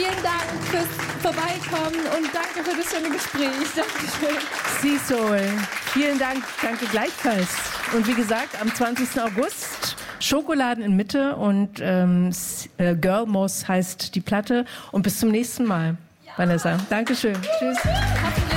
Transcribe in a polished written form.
vielen Dank fürs Vorbeikommen und danke für das schöne Gespräch. Dankeschön. Seasoul, vielen Dank, danke gleichfalls. Und wie gesagt, am 20. August Schokoladen in Mitte und Girl Moss heißt die Platte. Und bis zum nächsten Mal, Vanessa. Dankeschön. Tschüss.